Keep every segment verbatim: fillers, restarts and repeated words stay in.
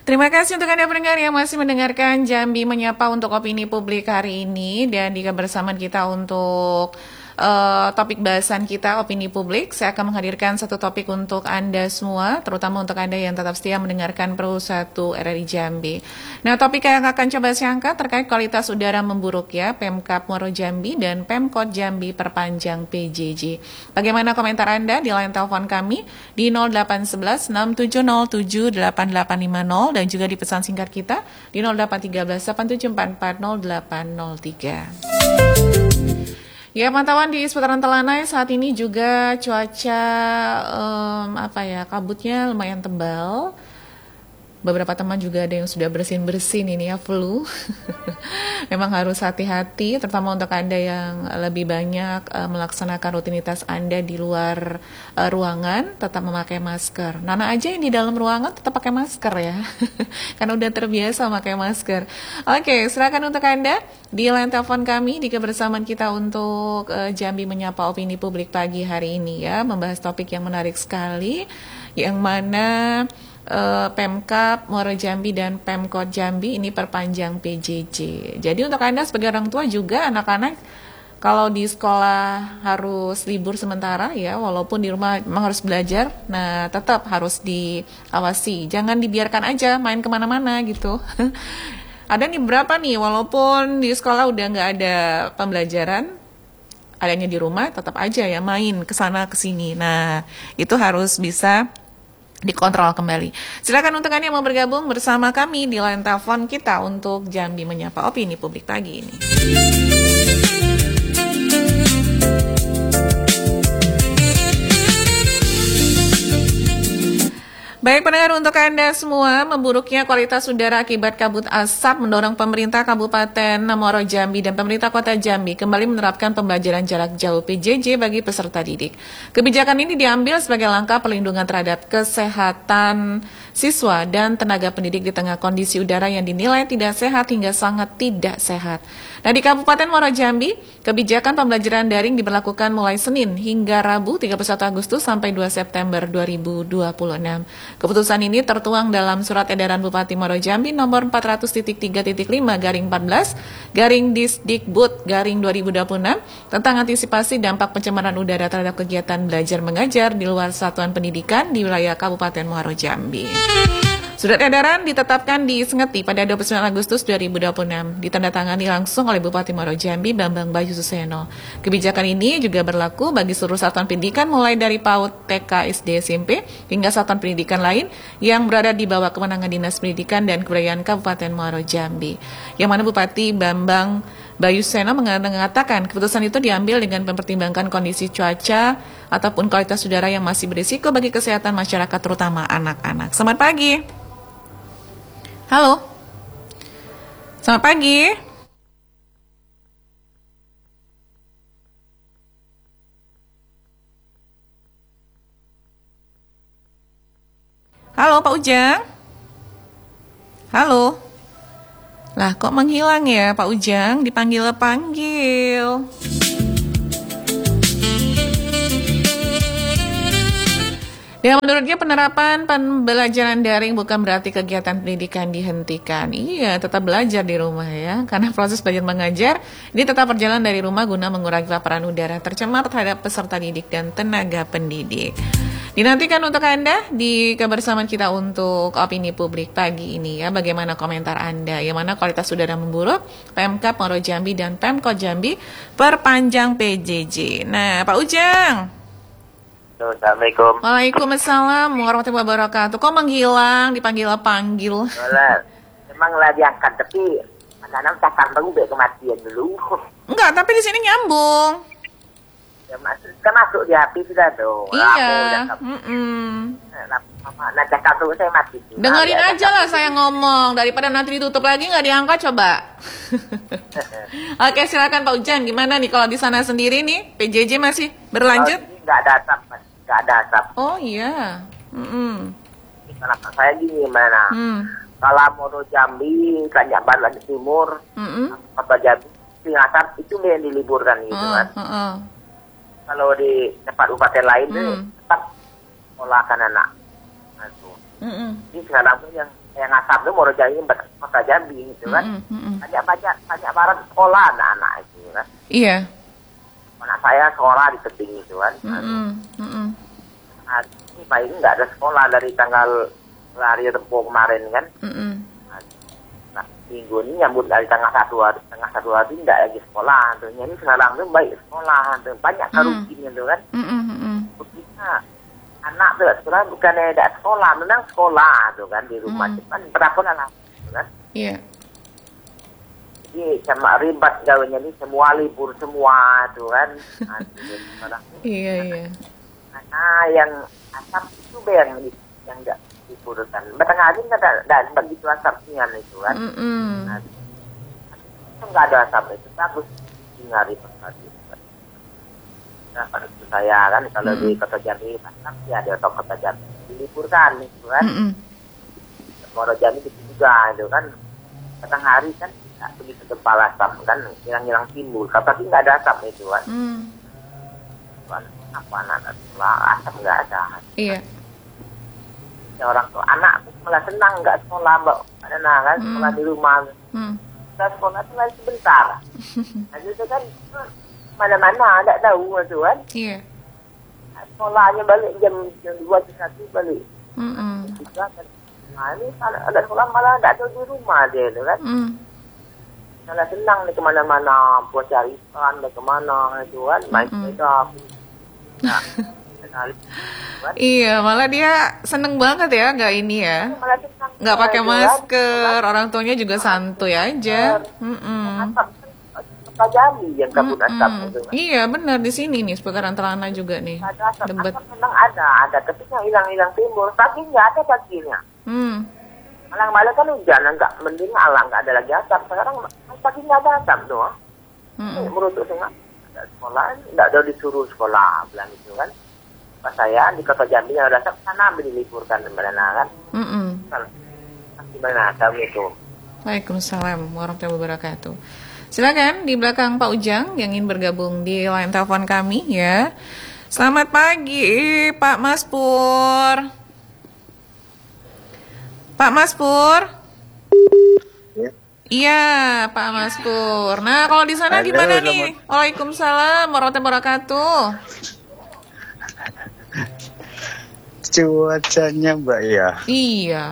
Terima kasih untuk Anda pendengar yang masih mendengarkan Jambi Menyapa untuk opini publik hari ini. Dan di kebersamaan kita untuk uh, topik bahasan kita, opini publik, saya akan menghadirkan satu topik untuk Anda semua, terutama untuk Anda yang tetap setia mendengarkan Pro satu R R I Jambi. Nah, topik yang akan coba saya angkat terkait kualitas udara memburuk ya, Pemkab Muaro Jambi dan Pemkot Jambi perpanjang P J J. Bagaimana komentar Anda di line telepon kami di nol delapan satu satu enam tujuh nol tujuh delapan delapan lima nol dan juga di pesan singkat kita di nol delapan tiga belas delapan tujuh empat empat nol delapan nol tiga. Ya, pantauan di seputaran Telanai saat ini juga cuaca um, apa ya, kabutnya lumayan tebal. Beberapa teman juga ada yang sudah bersin-bersin ini ya, flu. Memang harus hati-hati, terutama untuk Anda yang lebih banyak uh, melaksanakan rutinitas Anda di luar uh, ruangan, tetap memakai masker. Nana aja yang di dalam ruangan tetap pakai masker ya, karena udah terbiasa memakai masker. Oke, silakan untuk Anda di line telepon kami di kebersamaan kita untuk uh, Jambi Menyapa Opini Publik pagi hari ini ya, membahas topik yang menarik sekali, yang mana Uh, Pemkab Muaro Jambi dan Pemkot Jambi ini perpanjang P J J. Jadi untuk Anda sebagai orang tua juga, anak-anak kalau di sekolah harus libur sementara ya, walaupun di rumah memang harus belajar, nah tetap harus diawasi. Jangan dibiarkan aja main kemana-mana gitu. Ada nih berapa nih, walaupun di sekolah udah nggak ada pembelajaran, adanya di rumah tetap aja ya main kesana kesini. Nah itu harus bisa dikontrol kembali. Silakan untuk Anda yang mau bergabung bersama kami di line telepon kita untuk Jambi Menyapa Opini Publik pagi ini. Baik pendengar, untuk Anda semua, memburuknya kualitas udara akibat kabut asap mendorong pemerintah Kabupaten Muaro Jambi dan pemerintah Kota Jambi kembali menerapkan pembelajaran jarak jauh P J J bagi peserta didik. Kebijakan ini diambil sebagai langkah perlindungan terhadap kesehatan siswa dan tenaga pendidik di tengah kondisi udara yang dinilai tidak sehat hingga sangat tidak sehat. Nah, di Kabupaten Muaro Jambi, kebijakan pembelajaran daring diberlakukan mulai Senin hingga Rabu tiga puluh satu Agustus sampai dua September dua ribu dua puluh enam. Keputusan ini tertuang dalam Surat Edaran Bupati Muaro Jambi nomor empat ratus tiga lima garing empat belas garing Disdikbud garing dua ribu dua puluh enam tentang antisipasi dampak pencemaran udara terhadap kegiatan belajar mengajar di luar satuan pendidikan di wilayah Kabupaten Muaro Jambi. Surat edaran ditetapkan di Sengeti pada dua puluh sembilan Agustus dua ribu dua puluh enam, ditandatangani langsung oleh Bupati Muaro Jambi Bambang Bayu Suseno. Kebijakan ini juga berlaku bagi seluruh satuan pendidikan mulai dari PAUD, T K, S D, S M P hingga satuan pendidikan lain yang berada di bawah kewenangan Dinas Pendidikan dan Kebudayaan Kabupaten Muaro Jambi. Yang mana Bupati Bambang Bayu Suseno mengatakan keputusan itu diambil dengan mempertimbangkan kondisi cuaca ataupun kualitas udara yang masih berisiko bagi kesehatan masyarakat terutama anak-anak. Selamat pagi. Halo, selamat pagi. Halo Pak Ujang. Halo. Lah kok menghilang ya Pak Ujang, dipanggil-panggil. Dan menurutnya penerapan pembelajaran daring bukan berarti kegiatan pendidikan dihentikan. Iya, tetap belajar di rumah ya. Karena proses belajar mengajar ini tetap berjalan dari rumah guna mengurangi paparan udara tercemar terhadap peserta didik dan tenaga pendidik. Dinantikan untuk Anda di kebersamaan kita untuk opini publik pagi ini ya. Bagaimana komentar Anda? Yang mana kualitas udara memburuk, Pemkab Muaro Jambi dan Pemkot Jambi perpanjang P J J. Nah, Pak Ujang. Assalamualaikum. Waalaikumsalam warahmatullahi wabarakatuh. Kok menghilang, dipanggil-panggil? Malah, memang lah diangkat, tapi anak-anak cakar dulu deh kematian dulu. Enggak, tapi di sini nyambung. Ya, masuk, kan masuk di H P sudah tuh. Iya. Mm-mm. Nah, cakar dulu saya mati. Dengerin nah, aja lah saya ngomong, daripada nanti ditutup lagi nggak diangkat coba. Oke, silakan Pak Ujang. Gimana nih kalau di sana sendiri nih, P J J masih berlanjut? Oh, nggak ada asap, Mas. Nggak ada asap. Oh iya. Mm-mm. Kenapa saya gini mana? Mm. Kalau Muaro Jambi, Kanjaban, Lanjut Timur, Mm-mm. Kota Jambi, Singasar itu yang diliburkan gitu Uh, kan. uh, uh. Kalau di tempat kabupaten lain Mm. tuh tetap sekolahkan anak. Nah, Mm-mm. Jadi sekarang tuh yang yang asap tuh Morojali kota Jambi gitu kan. Mm-mm. Mm-mm. Banyak banyak banyak barat sekolah anak-anak itu kan. Iya. Anak saya sekolah di tebing itu kan. Mm-mm. Mm-mm. Nah, ini paling nggak ada sekolah dari tanggal hari Tempo kemarin kan. Mm-mm. Nah, minggu ini nyambut dari tanggal satu hari, tanggal satu hari nggak lagi sekolah. Tuh, ini sekarang tuh baik sekolah, tuh banyak kerugian tuh kan. Mm-mm. Mm-mm. Kita anak tuh sekolah bukan ada sekolah, memang sekolah tuh kan di rumah, Mm. cuman berapa lah tuh kan. Iya. Jadi sama ribet gawanya ini semua libur semua tuh kan. Nah, jadi sekarang Iya, iya. karena yang asap itu be yang yang nggak liburkan. Batang hari nggak ada, ada begitu asapnya itu kan. Mm-mm. Nah, itu nggak ada asap itu bagus tinggal di tempat itu. Nah, pada itu saya kan kalau Mm. di Kota Jambi asap ya ada toko Kota Jambi diliburkan itu kan. Mm-mm. Moro Jambi itu juga itu kan. Batang hari kan nggak begitu tebal asap kan, hilang-hilang timbul. Tapi nggak ada asap itu kan. Mm. Apa anak sekolah asap nggak ada. Iya. Ya, orang tua anak malah senang nggak sekolah mbak, karena kan Mm. sekolah di rumah. Mm. Kita sekolah itu kan sebentar. Nah itu kan mana-mana nggak tahu itu kan. Iya. Sekolahnya balik jam jam dua jam satu balik. Mm-mm. Juga kan. Nah ini kalau ada sekolah malah nggak tahu di rumah dia itu kan. Mm. Malah senang nih kemana-mana, buat cari ikan, dan kemana itu kan, main Mm-mm. sepeda. Nah, sekali. Kan? Iya, malah dia seneng banget ya, nggak ini ya, Malah senang. nggak pakai Itu kan. masker, orang tuanya juga santuy aja. Mm-mm. Asap Kota Jambi yang kabut asap Mm-mm. itu kan. Iya benar di sini nih seputaran Telana juga nih. Ada asap, Debat. asap memang ada, ada, tapi yang hilang-hilang timbul. Pagi nggak ada paginya. Hmm. Malang-malang kan hujan, nggak mending alang, nggak ada lagi asap. Sekarang pagi nggak ada asap doang. Mm-mm. Menurut saya ada sekolah, nggak ada disuruh sekolah, bilang itu kan. Pas saya di Kota Jambi yang ada asap, sana diliburkan sebenarnya kan. Mm-mm. Gimana kamu itu? Waalaikumsalam warahmatullahi wabarakatuh. Silakan di belakang Pak Ujang yang ingin bergabung di line telepon kami ya. Selamat pagi Pak Mas Pur. Pak Mas Pur. Ya. Iya Pak Mas Pur. Nah kalau di sana Halo, gimana selamat- nih? Waalaikumsalam warahmatullahi wabarakatuh. Cuacanya Mbak ya. Iya.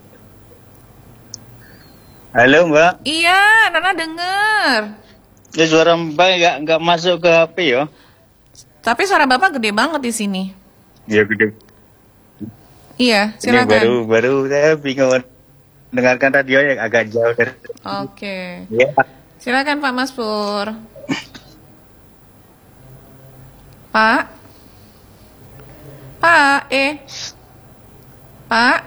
Halo Mbak. Iya, Nana denger. Ya suara Mbak nggak nggak masuk ke H P ya? Tapi suara Bapak gede banget di sini. Ya gede. Iya, Ini silakan. baru baru saya bingung dengarkan radio yang agak jauh dari. Oke. Ya. Silakan Pak Mas Pur. Pak. Pak, eh. Pak.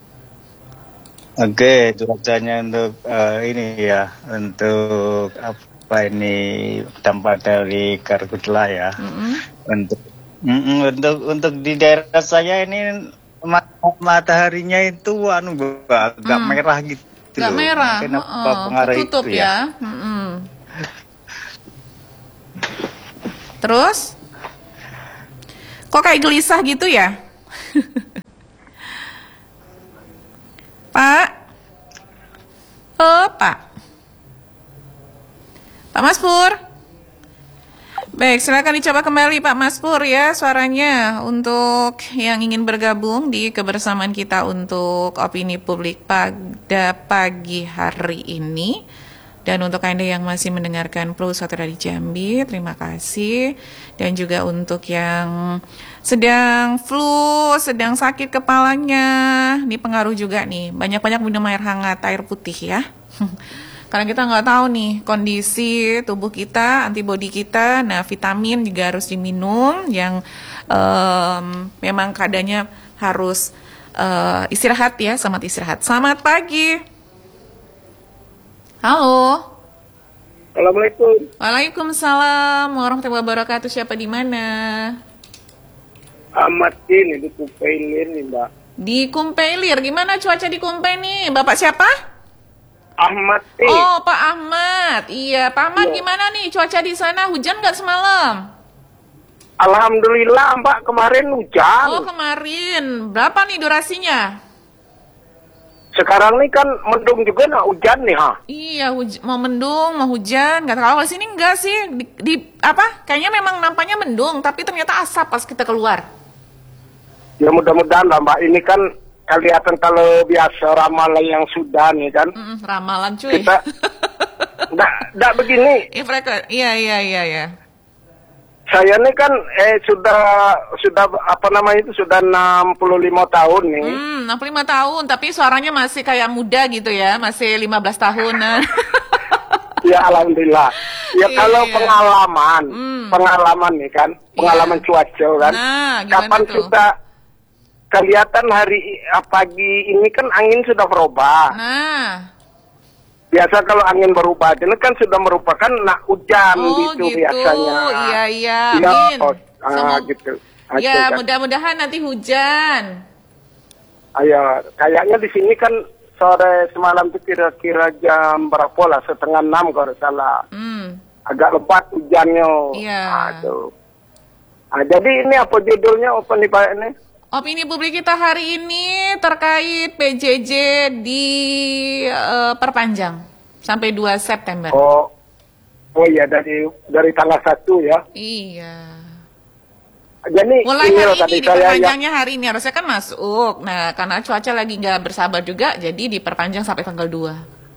Oke, cuacanya untuk eh, ini ya, untuk apa ini dampak dari karhutlah ya. Mm-mm. Untuk mm, untuk untuk di daerah saya ini mat- mataharinya itu anu Mbak, agak Hmm. merah gitu. Gak loh. merah, Mungkin apa heeh, pengaruh ketutup itu ya. Mm-mm. Terus? Kok kayak gelisah gitu ya? Pak? Oh, Pak. Pak Mas Pur? Baik, silakan dicoba kembali Pak Mas Pur ya suaranya untuk yang ingin bergabung di kebersamaan kita untuk opini publik pada pagi hari ini. Dan untuk Anda yang masih mendengarkan Pro Suatu dari Jambi, terima kasih. Dan juga untuk yang sedang flu, sedang sakit kepalanya, ini pengaruh juga nih. Banyak-banyak minum air hangat, air putih ya. Karena kita nggak tahu nih kondisi tubuh kita, antibodi kita, nah vitamin juga harus diminum yang um, memang keadaannya harus uh, istirahat ya, selamat istirahat. Selamat pagi. Halo. Assalamualaikum. Waalaikumsalam warahmatullahi wabarakatuh. Siapa di mana? Ahmad ini di Kupailir nih Mbak. Di Kumpailir. Gimana cuaca di Kumpai nih? Bapak siapa? Ahmad Oh, Pak Ahmad. Iya, Pak Ahmad gimana nih cuaca di sana? Hujan nggak semalam? Alhamdulillah Mbak kemarin hujan. Oh, kemarin. Berapa nih durasinya? Sekarang nih kan mendung juga nah hujan nih ha. Iya, huj- mau mendung, mau hujan. Kata kalau di sini enggak sih. Di, di apa? Kayaknya memang nampaknya mendung, tapi ternyata asap pas kita keluar. Ya mudah-mudahan lah Mbak. Ini kan kelihatan kalau biasa ramalan yang sudah nih kan. Mm, ramalan cuy. Kita enggak enggak begini. Iya, frekuensi. Iya, iya, iya, iya. Saya nih kan eh sudah sudah apa namanya itu sudah enam puluh lima tahun nih. Hmm, enam puluh lima tahun, tapi suaranya masih kayak muda gitu ya, masih lima belas tahunan. Ya alhamdulillah. Ya Iya, kalau iya. pengalaman, Hmm. pengalaman nih kan, pengalaman Iya. cuaca kan. Nah, gimana Kapan tuh? kita kelihatan hari ah, pagi ini kan angin sudah berubah. Nah, Biasa kalau angin berubah, ini kan sudah merupakan nak hujan oh gitu, gitu, biasanya. iya, iya, Ya, amin. oh, ah, Semua- gitu. Ah, Ya, itu kan. mudah-mudahan nanti hujan. Ayo, kayaknya di sini kan sore semalam itu kira-kira jam berapa lah, setengah enam kalau salah. Hmm, Agak lebat hujannya. Iya. Aduh. Ah, jadi ini apa judulnya open di Pak ini? opini publik kita hari ini terkait P J J di eh, perpanjang sampai dua September. Oh, oh iya dari dari tanggal satu ya. Iya. Jadi Mulai ini hari loh ini tadi saya yang diperpanjangnya hari ini harusnya kan masuk. Nah, karena cuaca lagi nggak bersahabat juga, jadi diperpanjang sampai tanggal dua.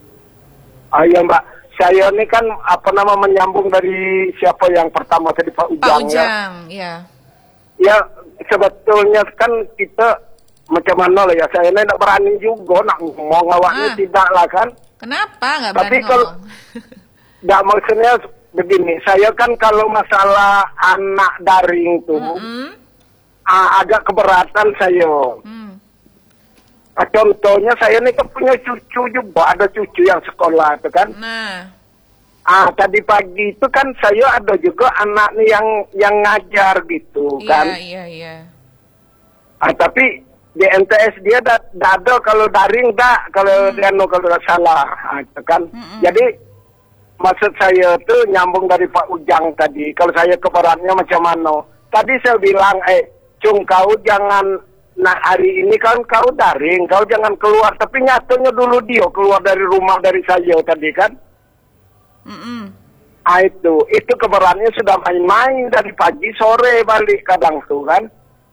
Ayo Mbak, saya ini kan apa nama menyambung dari siapa yang pertama tadi Pak Ujang, Pak ya. Ujang, ya. Ya sebetulnya kan kita macam mana lah ya, saya ini tidak berani juga nak ngomong awaknya Ah. tidak lah kan. Kenapa nggak Tapi berani kalau- ngomong? Nggak maksudnya begini, saya kan kalau masalah anak daring tuh Hmm, ah, agak keberatan saya. hmm. Ah, contohnya saya ini kan punya cucu juga, ada cucu yang sekolah itu kan. Nah, Ah tadi pagi itu kan saya ada juga anak nih yang yang ngajar gitu kan. iya, iya, iya. Ah tapi di M T S dia dah dah ada kalau daring dah kalau dia no kalau tak salah ah, itu kan. Mm-mm. Jadi maksud saya tuh nyambung dari Pak Ujang tadi. Kalau saya kebarannya macam mana? Tadi saya bilang eh Cung kau jangan nah hari ini kan kau daring, kau jangan keluar. Tapi nyatanya dulu dia keluar dari rumah dari saya tadi kan. Mm-mm. Ah itu, itu keberannya sudah main-main dari pagi sore balik kadang tuh kan.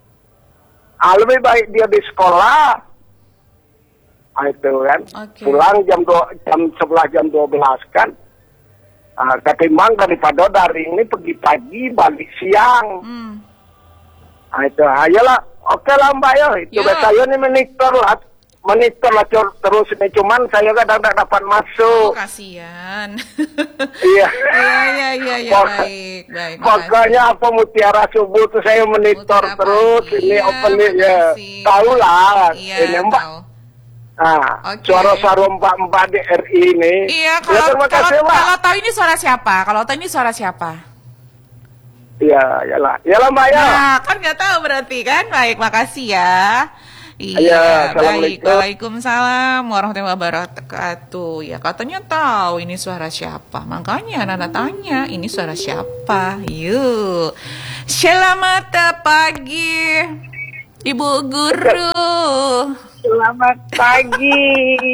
Ah lebih baik dia di sekolah. Ah itu kan. Oke. Pulang jam dua, jam sebelas jam dua belas kan. Ah ketimbang daripada daring ini pergi pagi balik siang. Hmm. Ah itu, ayolah. Oke lah Mbak ya. Itu Ya. saya nih monitor lah. Monitor lah cur- terus ini cuman saya kadang tak dapat Oh, masuk. kasihan. Iya. Iya, iya, iya, iya, Pok- baik, baik. Pokoknya apa Mutiara Subuh tuh saya monitor Mutiara terus Pagi, ini ya, open ya. makasih. Tahu lah Iya, ini Mbak. tahu. Nah, Oke. suara-suara Mbak-mbak di R I ini. Iya, Ya, kalau terima kalau, kasih Mbak. kalau tahu ini suara siapa? Kalau tahu ini suara siapa? Iya, iyalah. Iyalah Mbak ya. Nah, kan nggak tahu berarti kan? Baik, makasih ya. Iya, Iya, baik. Assalamualaikum. Waalaikumsalam warahmatullahi wabarakatuh. Ya, katanya tahu ini suara siapa. Makanya anak-anak tanya, ini suara siapa? Yuk. Selamat pagi, Ibu Guru. Selamat pagi.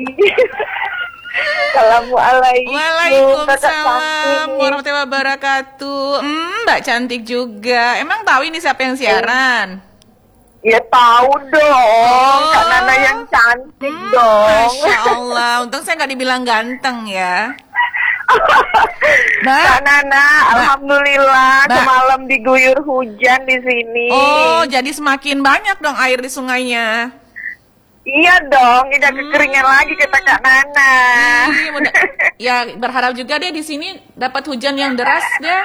Assalamualaikum. Waalaikumsalam warahmatullahi wabarakatuh. Hmm, Mbak cantik juga. Emang tahu ini siapa yang siaran? Ya tahu dong, Oh. Kak Nana yang cantik Hmm, dong. Masya Allah, untung saya nggak dibilang ganteng ya. Mbak, Kak Nana, alhamdulillah Mbak. semalam diguyur hujan di sini. oh jadi semakin banyak dong air di sungainya. Iya dong, tidak Hmm. kekeringan lagi kata Kak Nana. Ih, mudah- ya berharap juga deh di sini dapat hujan yang deras deh.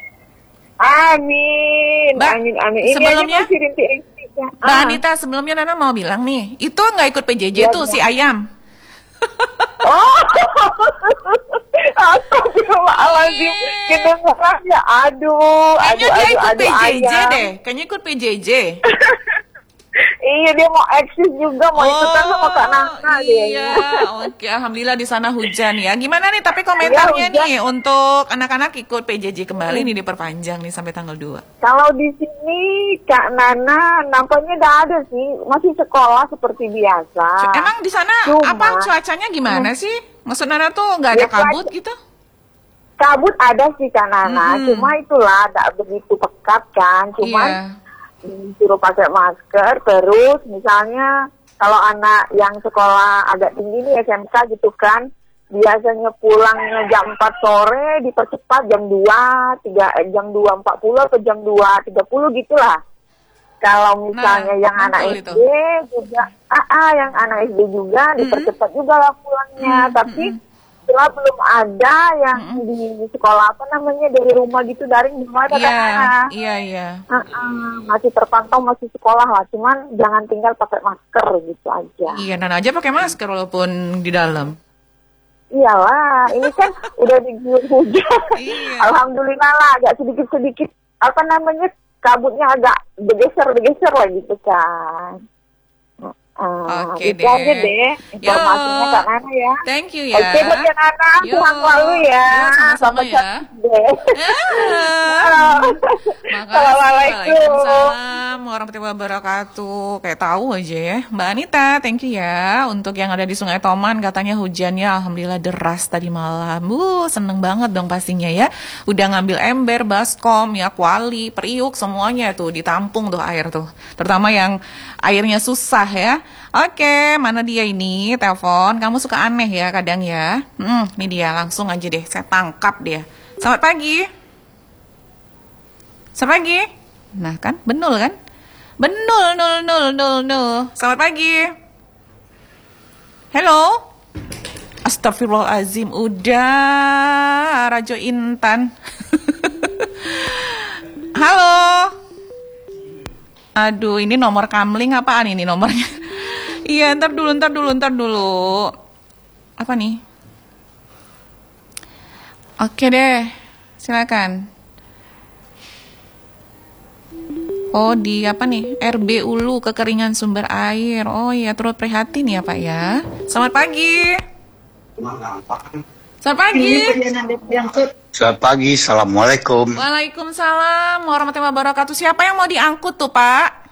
Amin, Mbak, amin, amin. Ini sebelumnya- aja masih rintik-rintik ya. Mbak Ah. Anita, sebelumnya Nana mau bilang nih, itu nggak ikut P J J Iya, tuh iya. si ayam. Oh, astagfirullahaladzim. Ih. Kedengerannya, aduh, Kayaknya aduh, dia aduh, ikut aduh, P J J ayam. deh, kayaknya ikut P J J. Iya, dia mau eksis juga, mau ikutan sama Kak Nana iya. dia. Oke, alhamdulillah di sana hujan ya. Gimana nih tapi komentarnya Iya, hujan. nih untuk anak-anak ikut P J J kembali nih diperpanjang nih sampai tanggal dua. Kalau di sini Kak Nana nampaknya nggak ada sih, masih sekolah seperti biasa. Emang di sana Cuma- apa cuacanya gimana sih? Maksud Nana tuh nggak ada Ya, cuaca- kabut gitu? Kabut ada sih Kak Nana, Mm-mm. cuma itulah nggak begitu pekat kan, cuman Iya. disuruh pakai masker. Terus misalnya kalau anak yang sekolah agak tinggi nih S M K gitu kan, biasanya pulangnya jam empat sore dipercepat jam dua, tiga, eh, jam dua empat puluh atau jam dua tiga puluh gitulah. Kalau misalnya Nah, yang anak betul S itu. D juga, ah, ah yang anak S D juga dipercepat juga lah pulangnya. Mm-mm, Tapi setelah belum ada yang di sekolah apa namanya dari rumah gitu daring belum ada Iya, kan. iya, iya. Ah, ah, masih terpantau masih sekolah lah, cuman jangan tinggal pakai masker gitu aja. Iya, Nana aja pakai masker walaupun di dalam. Iyalah, ini kan udah diguyur hujan. Iya. Alhamdulillah lah, agak sedikit-sedikit apa namanya kabutnya agak bergeser-bergeser lah gitu kan. Uh, Oke itu deh. aja deh informasinya Yo. Kak Nana ya. Thank you ya. Oke buat Kak Nana, Yo. sehat selalu ya. Yo, sama-sama Selamat ya. deh. Ah. Makasih. Assalamualaikum. Waalaikumsalam warahmatullahi wabarakatuh. Kayak tahu aja ya. Mbak Anita, thank you ya. Untuk yang ada di Sungai Toman, katanya hujannya alhamdulillah deras tadi malam. Uh, seneng banget dong pastinya ya. Udah ngambil ember, baskom, ya kuali, periuk, semuanya tuh ditampung tuh air tuh. Terutama yang airnya susah ya. Oke, mana dia ini? Telepon. Kamu suka aneh ya kadang ya. Hmm, ini dia langsung aja deh. Saya tangkap dia. Selamat pagi. Selamat pagi. Nah kan, benul kan? Benul, nul, nul, nul, nul. Selamat pagi. Hello. Astagfirullahaladzim. Udah, Rajo Intan. Halo. Aduh, ini nomor kamling apaan ini nomornya? Iya, ntar dulu, ntar dulu, ntar dulu. Apa nih? Oke deh, silakan. Oh, di apa nih? R B Ulu, kekeringan sumber air. Oh iya, turut prihatin ya Pak ya. Selamat pagi. Selamat pagi. Selamat pagi, Assalamualaikum. Waalaikumsalam warahmatullahi wabarakatuh. Siapa yang mau diangkut tuh Pak?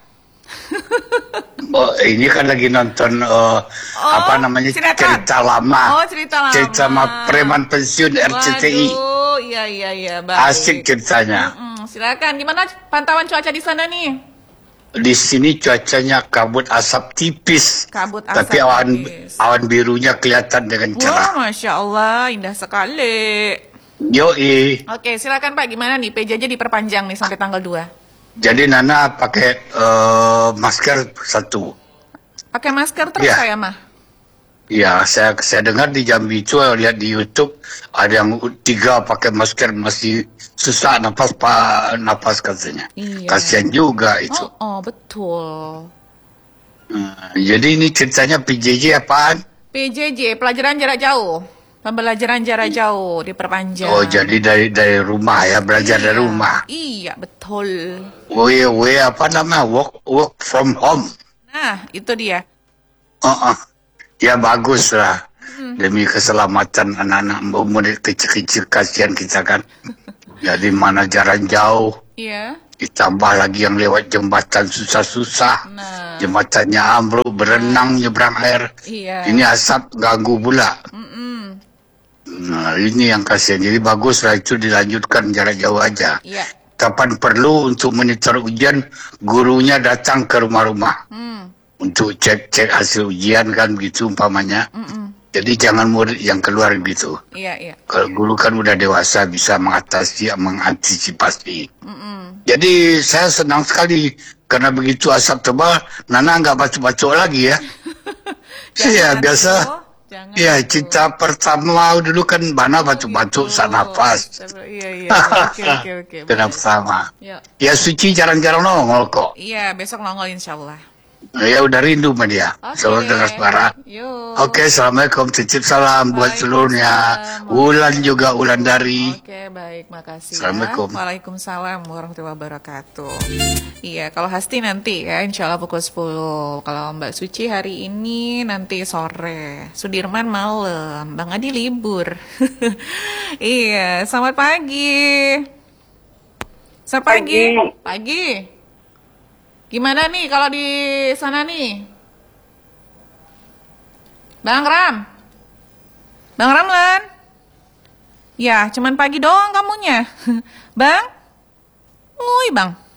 Oh, ini kan lagi nonton uh, apa namanya sinetron. cerita lama. Oh, cerita lama. Cerita sama preman pensiun R C T I. Waduh, iya iya iya, baik. Asik ceritanya. Mm-mm, silakan. Gimana pantauan cuaca di sana nih? Di sini cuacanya kabut asap tipis. Kabut asap Tapi awan tipis. awan birunya kelihatan dengan cerah. Wah, masya Allah, indah sekali. Yoi. Oke, silakan Pak. Gimana nih? P J J diperpanjang nih sampai tanggal dua. Jadi Nana pakai uh, masker satu. Pakai masker terus Iya. saya mah. Ya, saya saya dengar di Jambi itu, lihat di YouTube ada yang tiga pakai masker masih susah napas pak napas katanya. Iya. Kasihan juga itu. Oh, oh, betul. Hmm, jadi ini ceritanya P J J apaan? P J J, pelajaran jarak jauh. Pembelajaran jarak jauh diperpanjang. Oh, jadi dari dari rumah ya, belajar Iya. dari rumah. Iya, betul. We we apa namanya? Work work from home. Nah, itu dia. Uh -uh. Ya bagus lah. Demi keselamatan anak-anak murid kecil-kecil, kasihan kita kan. Jadi mana jarak jauh, Iya. ditambah lagi yang lewat jembatan susah-susah. Nah, Jembatannya ambruk, berenang nyebrang air. iya. Ini asap ganggu pula. Mm-mm. Nah, ini yang kasihan. Jadi bagus lah itu dilanjutkan jarak jauh aja. Iya. Kapan perlu untuk monitor ujian, gurunya datang ke rumah-rumah Hmm. untuk cek-cek hasil ujian kan begitu umpamanya. Mm-mm. Jadi jangan murid yang keluar gitu. Iya, iya. Kalau guru kan udah dewasa bisa mengatasi, mengantisipasi. Mm-mm. Jadi saya senang sekali karena begitu asap tebal, Nana nggak batuk-batuk lagi ya. Iya biasa. tuh, jangan Iya tuh. cinta pertama dulu kan Bana batuk-batuk Gitu. saat nafas. Iya, iya. Oke, oke, oke. Kenapa sama? Ya. Ya suci jarang-jarang nongol kok. Iya, besok nongol insya Allah. Ya udah rindu sama dia. Oke. Selamat dengar suara. Yuk. Oke, assalamualaikum. Titip salam buat seluruhnya. Waalaikumsalam. Wulan juga Wulan dari. Oke, baik, makasih. Assalamualaikum. Ya. Waalaikumsalam warahmatullahi wabarakatuh. Iya, kalau Hasti nanti ya, insya Allah pukul sepuluh. Kalau Mbak Suci hari ini nanti sore. Sudirman malam. Bang Adi libur. Iya, selamat pagi. Selamat pagi. Pagi. Pagi. Gimana nih kalau di sana nih? Bang Ram. Bang Ramlan. Ya, cuman pagi doang kamunya. Bang? Uy, Bang.